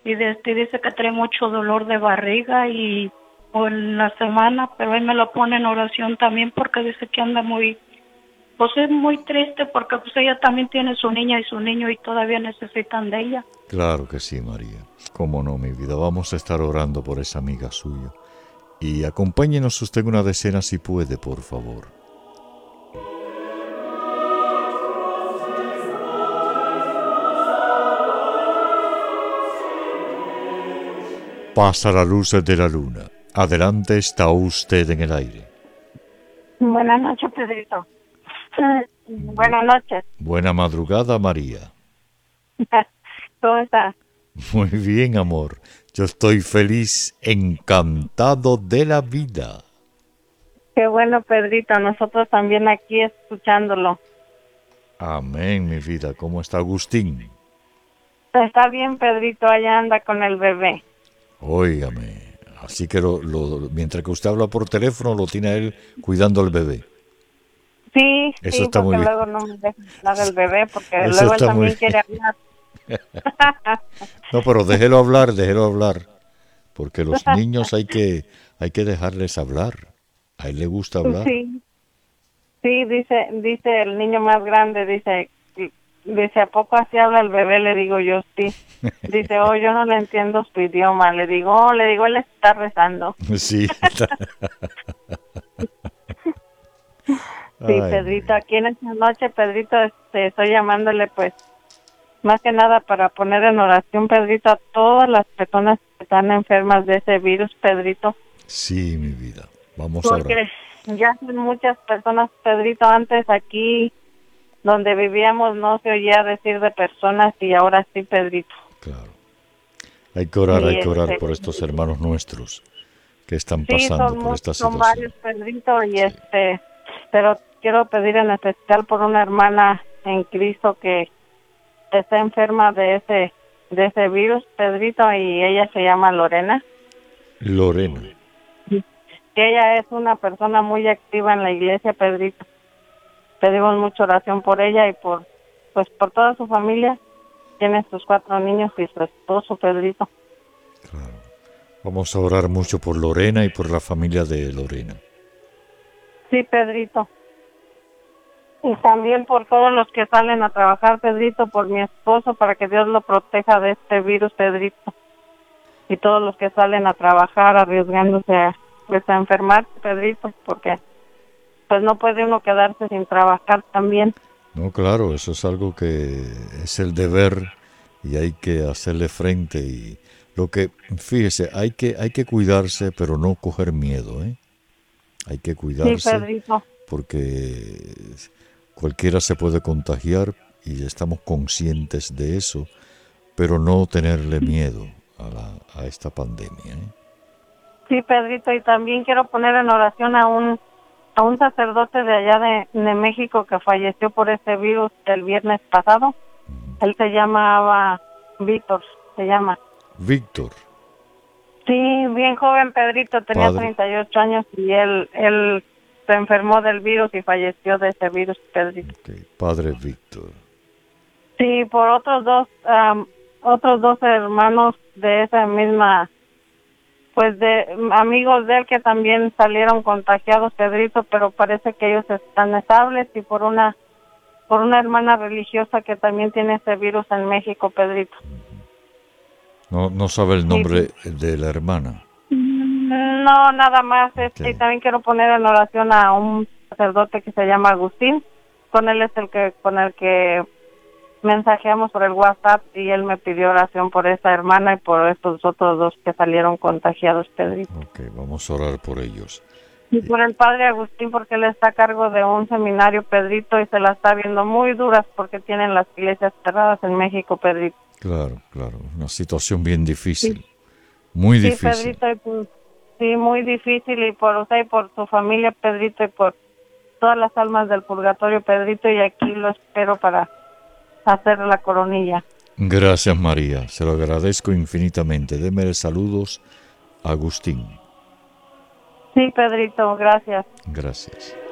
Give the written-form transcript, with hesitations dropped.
y dice que trae mucho dolor de barriga y o en la semana, pero él me lo pone en oración también porque dice que anda muy, pues es muy triste porque pues ella también tiene su niña y su niño y todavía necesitan de ella. Claro que sí, María. Cómo no, mi vida. Vamos a estar orando por esa amiga suya. Y acompáñenos usted en una decena si puede, por favor. Pasa la luz de la luna. Adelante, está usted en el aire. Buenas noches, Pedrito. Buenas noches. Buena madrugada, María. ¿Cómo estás? Muy bien, amor. Yo estoy feliz, encantado de la vida. Qué bueno, Pedrito. Nosotros también aquí escuchándolo. Amén, mi vida. ¿Cómo está Agustín? Está bien, Pedrito. Allá anda con el bebé. Óigame. Así que mientras que usted habla por teléfono, lo tiene a él cuidando al bebé. Sí, eso sí, está porque muy bien. luego no me deja hablar del bebé, porque Eso luego él está muy también quiere hablar. No, pero déjelo hablar. Porque los niños hay que dejarles hablar. A él le gusta hablar. Sí, sí, dice el niño más grande, dice, ¿a poco así habla el bebé? Le digo yo, sí. Dice, oh, yo no le entiendo su idioma. Le digo, él está rezando. Sí. Sí, Ay, Pedrito, aquí en esta noche, Pedrito, estoy llamándole, pues, más que nada para poner en oración, Pedrito, a todas las personas que están enfermas de ese virus, Pedrito. sí, mi vida. Vamos a orar. Porque ya son muchas personas, Pedrito, antes aquí donde vivíamos no se oía decir de personas y ahora sí, Pedrito. Claro. Hay que orar Y por estos hermanos nuestros que están sí, pasando por esta son situación. varios, Pedrito, y Sí. pero quiero pedir en especial por una hermana en Cristo que está enferma de ese virus, Pedrito, y ella se llama Lorena. Lorena. Que ella es una persona muy activa en la iglesia, Pedrito. Pedimos mucha oración por ella y por toda su familia. Tiene sus 4 niños y su esposo, Pedrito. Claro. Vamos a orar mucho por Lorena y por la familia de Lorena. Sí, Pedrito. Y también por todos los que salen a trabajar, Pedrito, por mi esposo, para que Dios lo proteja de este virus, Pedrito. Y todos los que salen a trabajar arriesgándose a enfermar, Pedrito, porque pues no puede uno quedarse sin trabajar también. No, claro, eso es algo que es el deber y hay que hacerle frente. Y fíjese, hay que cuidarse, pero no coger miedo, ¿eh? Hay que Sí, cuidarse Pedrito. porque cualquiera se puede contagiar y estamos conscientes de eso, pero no tenerle miedo a esta pandemia, ¿eh? Sí, Pedrito, y también quiero poner en oración a un sacerdote de allá de México que falleció por ese virus el viernes pasado. Él se llamaba Víctor, se llama. Víctor. Sí, bien joven, Pedrito, tenía Padre. 38 años y él se enfermó del virus y falleció de ese virus, Pedrito. Okay. Padre Víctor. Sí, por otros dos hermanos de esa misma, pues de amigos de él que también salieron contagiados, Pedrito, pero parece que ellos están estables, y por una hermana religiosa que también tiene ese virus en México, Pedrito. No sabe el nombre de la hermana. No, nada más. Okay. Y también quiero poner en oración a un sacerdote que se llama Agustín. Con él es con el que mensajeamos por el WhatsApp, y él me pidió oración por esa hermana y por estos otros 2 que salieron contagiados, Pedrito. Ok, vamos a orar por ellos. Y por el padre Agustín, porque él está a cargo de un seminario, Pedrito, y se la está viendo muy duras porque tienen las iglesias cerradas en México, Pedrito. Claro, una situación bien difícil, sí. Muy difícil. Sí, Pedrito, sí, muy difícil, y por usted y por su familia, Pedrito, y por todas las almas del purgatorio, Pedrito, y aquí lo espero para hacer la coronilla. Gracias, María, se lo agradezco infinitamente. Démele saludos a Agustín. Sí, Pedrito, gracias. Gracias.